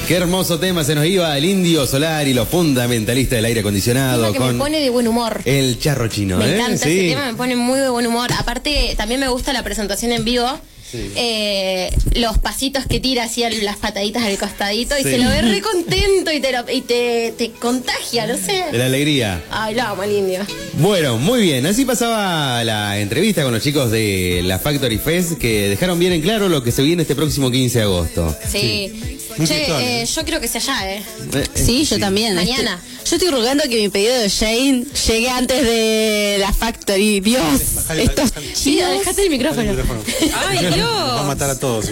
Qué hermoso tema, se nos iba el Indio Solari, los fundamentalistas del aire acondicionado. Que me pone de buen humor. El charro chino, Me encanta sí. ese tema, me pone muy de buen humor. Aparte, también me gusta la presentación en vivo. Sí. Los pasitos que tira así, las pataditas al costadito, y se lo ve re contento y te contagia, no sé. De la alegría. Ay, lo amo al Indio. Bueno, muy bien, así pasaba la entrevista con los chicos de la Factory Fest, que dejaron bien en claro lo que se viene este próximo 15 de agosto. Sí. Che, yo creo que sea allá, Sí, yo también. Mañana. Yo estoy rogando que mi pedido de Shane llegue antes de la Factory. Dios, estos chinos. Dejate el micrófono. Ay, Dios. Nos va a matar a todos.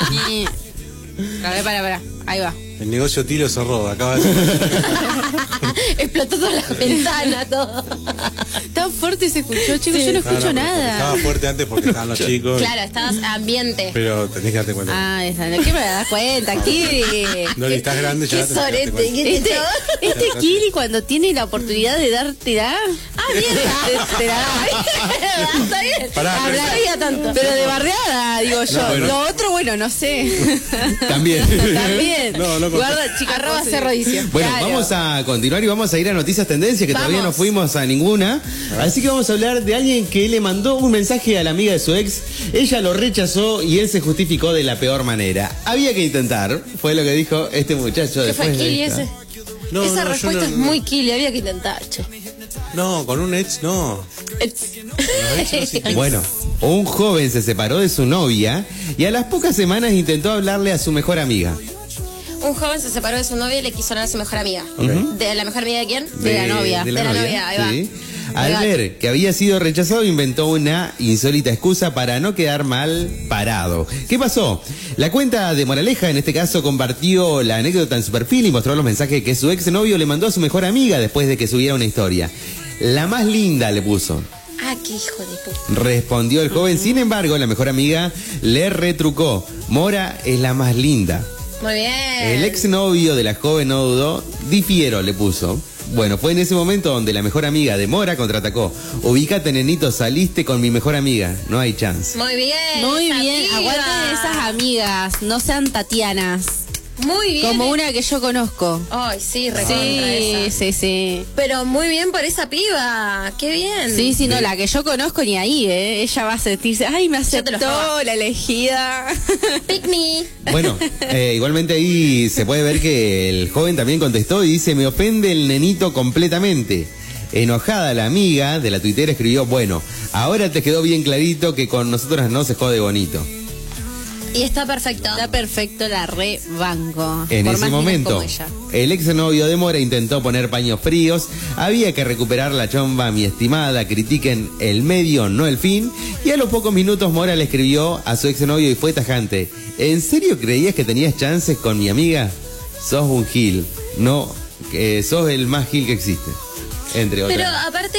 A ver, para. Ahí va. El negocio Tilo cerró, acaba de... Explotó toda la ventana, todo. Tan fuerte se escuchó, chicos, yo no escucho nada. Estaba fuerte antes porque estaban los chicos. Claro, estabas ambiente. Pero tenés que darte cuenta. Ah, ¿qué me das cuenta, Kiri? No, y estás grande ya. Qué sorete. Este Kiri cuando tiene la oportunidad de dártela. Bien. Te la da. Está bien. Pará, Hablaría tanto. Pero de bardeada, digo yo. bueno. Lo otro, bueno, no sé. También. También. No, Guarda, chica, @ Cerrodicio. Bueno, Claro. vamos a continuar y vamos a ir a Noticias Tendencias, que todavía no Vamos. fuimos a ninguna. Así que vamos a hablar de alguien que le mandó un mensaje a la amiga de su ex. Ella lo rechazó y él se justificó de la peor manera. Había que intentar, fue lo que dijo este muchacho. ¿Qué fue después de Kili esta. ese? No, Esa no, respuesta yo no- es muy Kili, había que intentar, che. No, con un ex no. Bueno, un joven se separó de su novia y a las pocas semanas intentó hablarle a su mejor amiga. Un joven se separó de su novia y le quiso hablar a su mejor amiga. Ujú. ¿De la mejor amiga de quién? De la novia. De la novia, ahí va. sí. Al ver que había sido rechazado, inventó una insólita excusa para no quedar mal parado. ¿Qué pasó? La cuenta de Moraleja, en este caso, compartió la anécdota en su perfil y mostró los mensajes que su exnovio le mandó a su mejor amiga después de que subiera una historia. La más linda, le puso. Ah, qué hijo de puta. Respondió el joven. Sin embargo, la mejor amiga le retrucó. Mora es la más linda. Muy bien. El exnovio de la joven no dudó, difiero, le puso. Bueno, fue en ese momento donde la mejor amiga de Mora contraatacó. Ubícate, nenito, saliste con mi mejor amiga. No hay chance. Muy bien. Muy esa bien, piba. aguanten esas amigas, no sean Tatianas. Muy bien. Como una que yo conozco. Ay, sí, recontra esa. Sí. Pero muy bien por esa piba. Qué bien. Sí, no, la que yo conozco ni ahí, ella va a sentirse, ay, me Ya te lo aceptó juro. la elegida. Pick me. Bueno, igualmente ahí se puede ver que el joven también contestó y dice, me ofende el nenito completamente. Enojada la amiga de la tuitera escribió, bueno, ahora te quedó bien clarito que con nosotras no se jode bonito. Y está perfecto. Está perfecto, la rebanco. En Por ese más niñas momento, como ella. el exnovio de Mora intentó poner paños fríos, había que recuperar la chomba, mi estimada, critiquen el medio, no el fin, y a los pocos minutos Mora le escribió a su exnovio y fue tajante, ¿en serio creías que tenías chances con mi amiga? Sos un gil, no, sos el más gil que existe, entre otras. Pero aparte,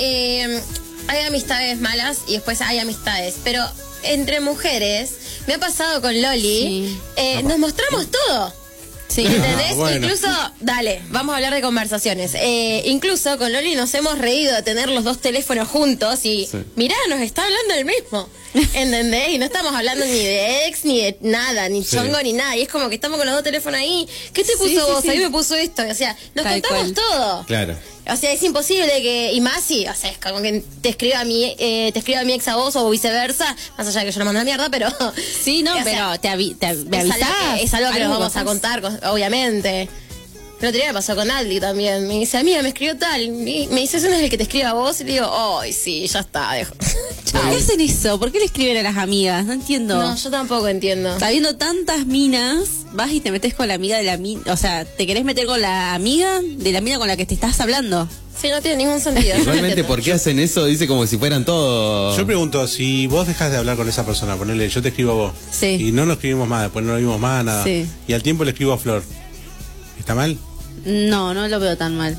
hay amistades malas y después hay amistades. Pero entre mujeres, me ha pasado con Loli, Sí. nos mostramos todo. Sí. ¿Entendés? Ah, bueno. Incluso, dale, vamos a hablar de conversaciones. Incluso con Loli nos hemos reído de tener los dos teléfonos juntos y Sí. mirá, nos está hablando el mismo. ¿Entendés? Y no estamos hablando ni de ex, ni de nada, ni Sí. chongo, ni nada. Y es como que estamos con los dos teléfonos ahí. ¿Qué te puso Sí, sí, vos? sí. A mí me puso esto. O sea, nos Tal contamos cual. todo. Claro. O sea, es imposible que, y más si, o sea, es como que te escriba mi ex a vos o viceversa, más allá de que yo no mando la mierda, pero... Sí, no, o sea, pero me es avisás. algo que nos vamos a pasás. contar, obviamente. Pero otro día me pasó con Aldi también. Me dice, amiga, me escribió tal. Y me dice, ¿eso no es el que te escribe a vos? Y le digo, ay, sí, ya está, dejo. ¿Por qué hacen eso? ¿Por qué le escriben a las amigas? No entiendo. No, yo tampoco entiendo. Sabiendo tantas minas, vas y te metes con la amiga de la mina. O sea, te querés meter con la amiga de la mina con la que te estás hablando. Sí, no tiene ningún sentido. Igualmente, ¿por qué hacen eso? Dice como si fueran todos... Yo pregunto, si vos dejas de hablar con esa persona, ponele, yo te escribo a vos. Sí. Y no nos escribimos más, después no lo vimos más, nada. Sí. Y al tiempo le escribo a Flor. ¿Está mal? No lo veo tan mal.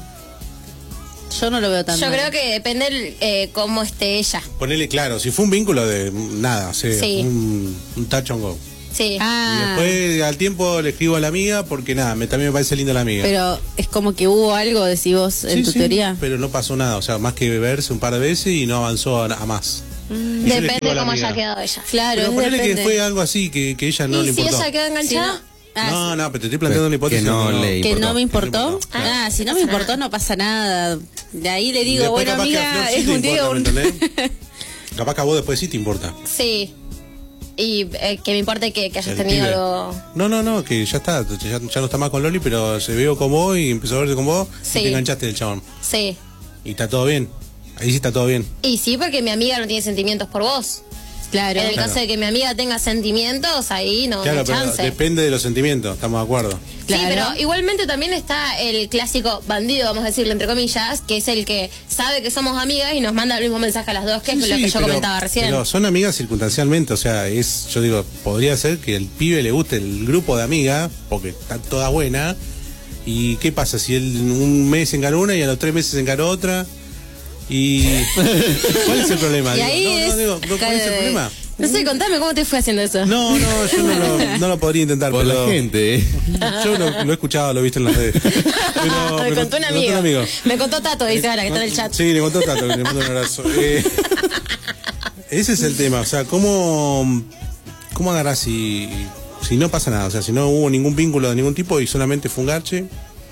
Yo no lo veo tan Yo mal. creo que depende cómo esté ella. Ponele claro, si fue un vínculo de nada, o sea, Sí. un touch and go. Sí. Y Ah, después al tiempo le escribo a la amiga porque nada, también me parece linda la amiga. pero es como que hubo algo, decís vos, en Sí, tu sí, teoría. pero no pasó nada, o sea, más que verse un par de veces y no avanzó a más. Y yo le Depende escribo a la cómo amiga. haya quedado ella. Claro, Pero es ponele depende. que fue algo así, que ella no ¿Y le si importó. ella queda enganchada? No, pero te estoy planteando una hipótesis. Que no le Que importó. no me importó. Ah, Si no me importó, no pasa nada. De ahí le digo, Después bueno, capaz que a amiga, Flor sí es te un día. importa, ¿me entendés? Capaz que a vos después sí te importa. Sí. Y que me importe que hayas El tenido pibe. algo. No, que ya está, ya no está más con Loli, pero se vio con vos y empezó a verse con vos Sí. y te enganchaste del chabón. Sí. Y está todo bien. Ahí sí está todo bien. Y sí, porque mi amiga no tiene sentimientos por vos. Claro. En el Claro. caso de que mi amiga tenga sentimientos, ahí no Claro, hay pero chance. depende de los sentimientos, estamos de acuerdo. Sí, Claro. pero igualmente también está el clásico bandido, vamos a decirle entre comillas, que es el que sabe que somos amigas y nos manda el mismo mensaje a las dos, que es lo que yo comentaba recién. Pero son amigas circunstancialmente, o sea, yo digo, podría ser que el pibe le guste el grupo de amigas, porque está toda buena, y ¿qué pasa si él un mes encaró una y a los 3 meses encaró otra? Y ¿cuál es el problema? Y ahí ¿cuál es el problema? No sé, contame cómo te fue haciendo eso. No, yo no lo podría intentar, Por pero la gente. yo lo he escuchado, lo he visto en las redes. Pero me contó un amigo. amigo. Me contó Tato, dice ahora, que está en el chat. Sí, le contó Tato, le mando un abrazo. Ese es el tema, o sea, ¿cómo agarrás si no pasa nada? O sea, si no hubo ningún vínculo de ningún tipo y solamente fue un garche.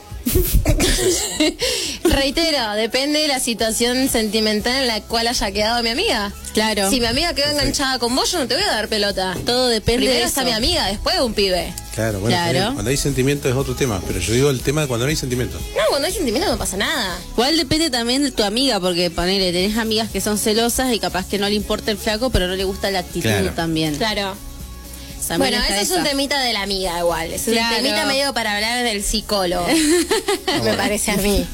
Reitero, depende de la situación sentimental en la cual haya quedado mi amiga. Claro. Si mi amiga quedó enganchada con vos, yo no te voy a dar pelota. Todo depende Primero de está eso. mi amiga, después un pibe. Claro, bueno, Claro. está bien. Cuando hay sentimiento es otro tema, pero yo digo el tema de cuando no hay sentimiento. No, cuando hay sentimiento no pasa nada. Igual depende también de tu amiga, porque ponele, tenés amigas que son celosas y capaz que no le importa el flaco, pero no le gusta la actitud Claro. también. Claro. También Bueno, está eso es un esa. temita de la amiga igual. Es un Claro. temita medio para hablar del psicólogo. Me parece a mí.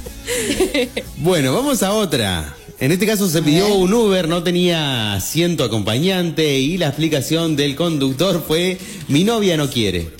Bueno, vamos a otra. En este caso se pidió un Uber, no tenía asiento acompañante y la explicación del conductor fue: mi novia no quiere.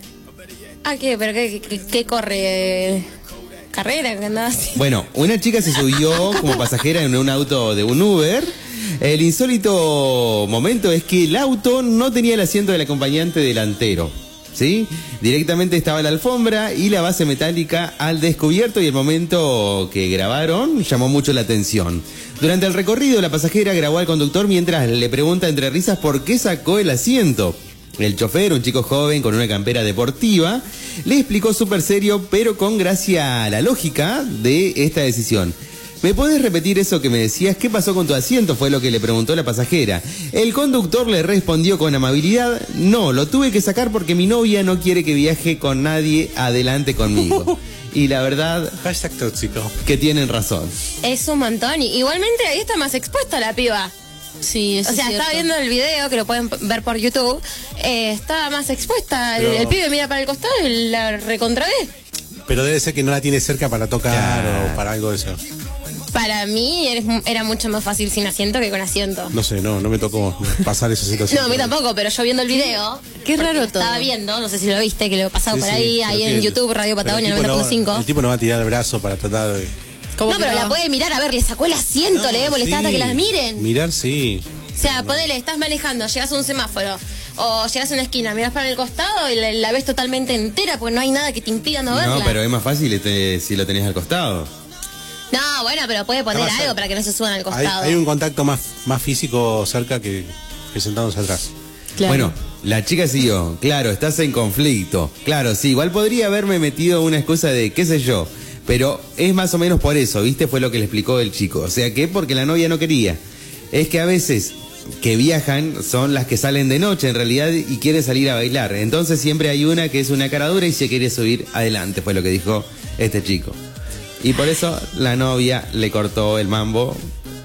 Ah, ¿qué? ¿Pero qué corre? ¿Carrera? ¿Qué andaba así? Bueno, una chica se subió como pasajera en un auto de un Uber. El insólito momento es que el auto no tenía el asiento del acompañante delantero, ¿sí? Directamente estaba la alfombra y la base metálica al descubierto, y el momento que grabaron llamó mucho la atención. Durante el recorrido, la pasajera grabó al conductor mientras le pregunta entre risas por qué sacó el asiento. El chofer, un chico joven con una campera deportiva, le explicó súper serio, pero con gracia, la lógica de esta decisión. ¿Me puedes repetir eso que me decías? ¿Qué pasó con tu asiento? Fue lo que le preguntó la pasajera. El conductor le respondió con amabilidad: no, lo tuve que sacar porque mi novia no quiere que viaje con nadie adelante conmigo. Y la verdad Hashtag tóxico. que tienen razón. Es un montón. Y igualmente ahí está más expuesta la piba. Sí, eso O sea, es estaba cierto. viendo el video, que lo pueden ver por YouTube. Estaba más expuesta. Pero- El pibe mira para el costado y la recontra ve. Pero debe ser que no la tiene cerca para tocar Claro. o para algo de eso. Para mí era mucho más fácil sin asiento que con asiento. No sé, no me tocó pasar esa situación. No, a mí tampoco, pero yo viendo el video. Qué porque raro todo. Estaba viendo, no sé si lo viste, que lo he pasado Sí, por sí, ahí, pero ahí en que- YouTube, Radio pero Patagonia el tipo 90.5. El tipo no va a tirar el brazo para tratar de... ¿Cómo No, que pero no? la puede mirar, a ver, le sacó el asiento, le debe molestar hasta que las miren. Mirar, sí. O sea, ponele, estás manejando, llegas a un semáforo o llegas a una esquina, miras para el costado y la ves totalmente entera porque no hay nada que te impida no verla. No, pero es más fácil si lo tenés al costado. No, bueno, pero puede poner Además, algo para que no se suban al Hay, costado. hay un contacto más físico cerca que sentándose atrás. Claro. Bueno, la chica siguió: claro, estás en conflicto. Claro, sí, igual podría haberme metido una excusa de qué sé yo, pero es más o menos por eso, ¿viste? Fue lo que le explicó el chico. O sea, que porque la novia no quería. Es que a veces que viajan son las que salen de noche en realidad y quieren salir a bailar. Entonces siempre hay una que es una cara dura y se quiere subir adelante, fue lo que dijo este chico. Y por eso la novia le cortó el mambo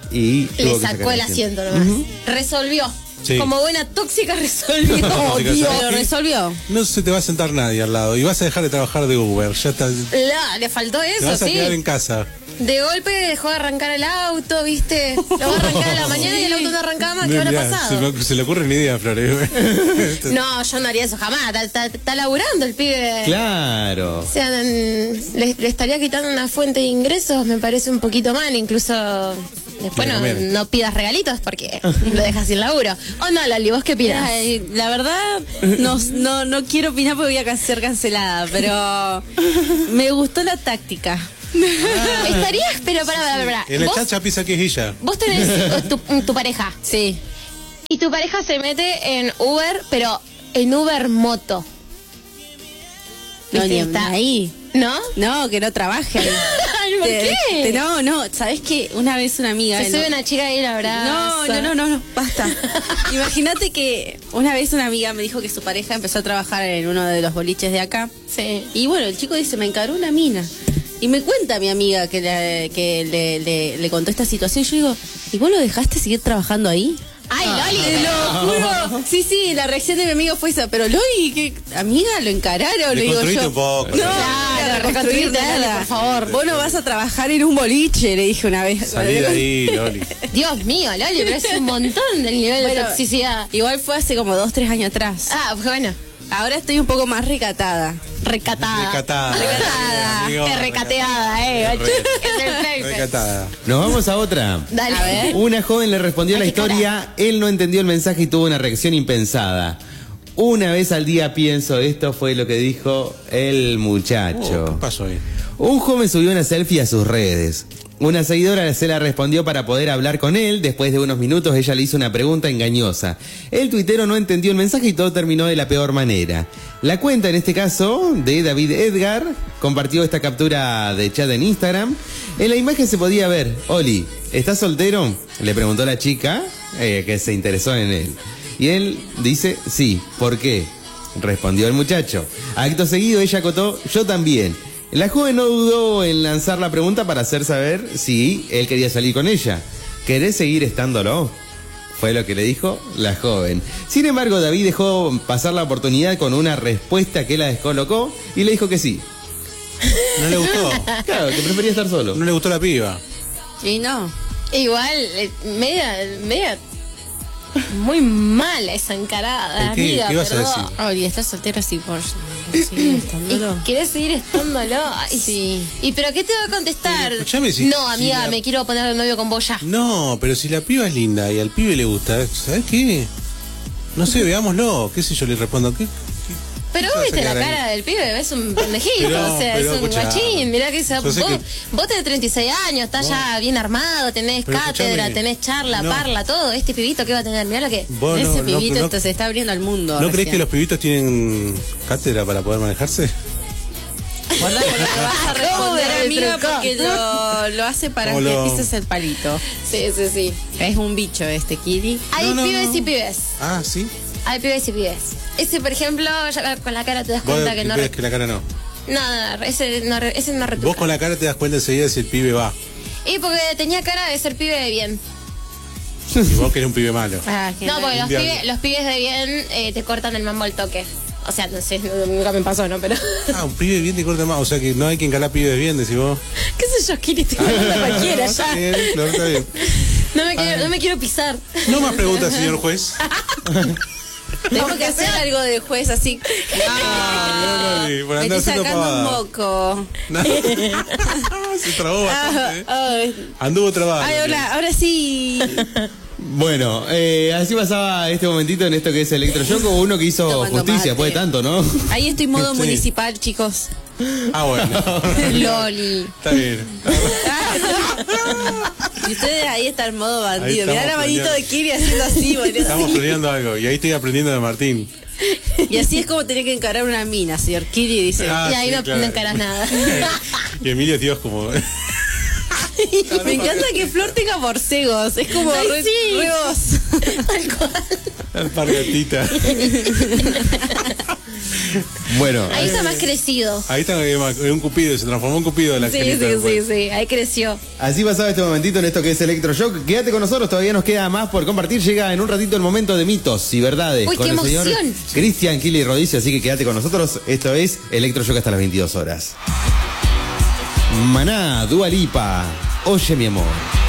y Le tuvo que sacó sacar el asiento nomás. Resolvió. Sí. Como buena tóxica resolvió. Tóxica, Dios. ¿sabes Pero qué? resolvió. No se te va a sentar nadie al lado y vas a dejar de trabajar de Uber. Ya está. Te Le faltó eso, vas a sí. quedar en casa. De golpe dejó de arrancar el auto, ¿viste? Lo va a arrancar a la mañana y el auto no arrancaba más. ¿Qué habrá Mirá, pasado? se le ocurre ni idea, Flores. No, yo no haría eso jamás. Está laburando el pibe. Claro. O sea, le estaría quitando una fuente de ingresos, me parece un poquito mal. Incluso después De comer. no pidas regalitos porque lo dejas sin laburo. O no, Lali, ¿vos qué opinas? Ay, la verdad, no quiero opinar porque voy a ser cancelada, pero me gustó la táctica. Estarías, pero para. En el ¿Vos, chat ya piensa que es ella. vos tenés tu pareja Sí. y tu pareja se mete en Uber, pero en Uber moto. No, Viste, ni está ahí. ¿No? No, que no trabaje ahí. Ay, ¿por qué? No, ¿sabés qué? Una vez una amiga... Se sube una chica ahí y la abraza. No, basta. Imagínate que una vez una amiga me dijo que su pareja empezó a trabajar en uno de los boliches de acá. Sí. Y bueno, el chico dice, me encaró una mina. Y me cuenta mi amiga que le contó esta situación. Y yo digo, ¿y vos lo dejaste seguir trabajando ahí? Ay, Loli, Te lo juro. Sí, la reacción de mi amigo fue esa. Pero Loli, ¿qué? Amiga, lo encararon. Le digo Reconstruiste yo. un poco. No, Claro, reconstruir reconstruirte, Loli, nada. por favor. Vos no vas a trabajar en un boliche, le dije una vez. Salí de ahí, Loli. Dios mío, Loli, pero es un montón del nivel de Bueno, toxicidad. Igual fue hace como 2-3 años atrás. Ah, pues bueno. Ahora estoy un poco más recatada. Recatada. Recatada. Amigo, Es recateada, Re- Es el perfecto. Recatada. Nos vamos a otra. Dale. A ver. Una joven le respondió Ay, la qué historia, él no entendió el mensaje y tuvo una reacción impensada. Una vez al día pienso, esto fue lo que dijo el muchacho. ¿Qué pasó ahí? Un joven subió una selfie a sus redes. Una seguidora se la respondió para poder hablar con él. Después de unos minutos ella le hizo una pregunta engañosa. El tuitero no entendió el mensaje y todo terminó de la peor manera. La cuenta, en este caso, de David Edgar, compartió esta captura de chat en Instagram. En la imagen se podía ver, Oli, ¿estás soltero? Le preguntó la chica, que se interesó en él. Y él dice, sí, ¿por qué? Respondió el muchacho. Acto seguido ella acotó, yo también. La joven no dudó en lanzar la pregunta para hacer saber si él quería salir con ella. ¿Querés seguir estándolo? Fue lo que le dijo la joven. Sin embargo, David dejó pasar la oportunidad con una respuesta que la descolocó y le dijo que sí. ¿No le gustó? Claro, que prefería estar solo. ¿No le gustó la piba? Y no. Igual, media muy mala esa encarada, ¿Por qué? amiga, ¿Qué ibas a perdón. decir? Oli, ¿estás soltero así por seguir estándolo? ¿Y querés seguir estándolo? Ay, Sí. ¿Y pero qué te va a contestar? Escuchame, si- no, amiga, si la- me quiero poner de novio con vos ya. No, pero si la piba es linda y al pibe le gusta, ¿sabes qué? No sé, veámoslo. ¿Qué sé yo? Le respondo. ¿Qué? Pero ¿Qué vos vas a viste la quedar ahí? cara del pibe, es un pendejito, Pero- o sea, pero es un escuchá, guachín, mirá que yo sé vos tenés 36 años, estás ya bien armado, tenés Pero cátedra, escuchame, tenés charla, no. parla, todo. Este pibito, ¿qué va a tener? Mirá lo que... Vos no, Ese no, pibito no- esto se está abriendo al mundo. ¿No crees recién. que los pibitos tienen cátedra para poder manejarse? Guardá con lo que vas a responder, ¿Cómo me amiga, retrucó? porque lo hace para O que lo- pises el palito. Sí. Es un bicho este, Kiri. Hay No, pibes no. y pibes. Ah, ¿sí? Hay pibes y pibes. Ese, por ejemplo, ya con la cara te das Vos cuenta que no... ves que la cara no. No, ese no Vos retruca. con la cara te das cuenta enseguida si el pibe va. Y porque tenía cara de ser pibe de bien. Y vos que eres un pibe malo. Ah, qué No, porque Un diablo. los pibes de bien te cortan el mambo al toque. O sea, no sé, nunca me pasó, ¿no? Pero... Ah, un pibe bien te corta más. O sea que no hay que encalar pibes bien, decís vos. ¿Qué sé yo, Kiri? Estoy hablando cualquiera Está ya. bien, Flor, está bien. No me quiero pisar. No más preguntas, señor juez. Tenemos que hacer algo de juez así. Ah, Loli, por Me andar estoy haciendo sacando un pavada. moco. No. Se trabó bastante. Ay, Anduvo trabado. ahora sí. Bueno, así pasaba este momentito en esto que es Electroshock, como uno que hizo Tomando justicia, mate. después de tanto, ¿no? Ahí estoy modo Sí. municipal, chicos. Ah, bueno. Loli. Está bien. Y ustedes ahí están en modo Ahí bandido. Mirá la estamos manito de planeando. Kiri haciendo así, Estamos boludo. planeando algo. Y ahí estoy aprendiendo de Martín. Y así es como tenés que encarar una mina, señor Kiri dice. Ah, Y ahí sí, no, claro. no encarás nada. Y Emilio es Dios como... Me encanta que Flor tenga borcegos. Es como Ay, re, sí. re vos. Alpargatita. Bueno, Ahí está más crecido. Ahí está un cupido, se transformó en cupido de la Sí, angelita después. sí. Ahí creció. así pasaba este momentito en esto que es Electroshock. Quédate con nosotros, todavía nos queda más por compartir. Llega en un ratito el momento de mitos y verdades Uy, con qué el señor emoción. Cristian Kili Rodicio, así que quédate con nosotros. Esto es Electroshock hasta las 22 horas. Maná, Dua Lipa, oye mi amor.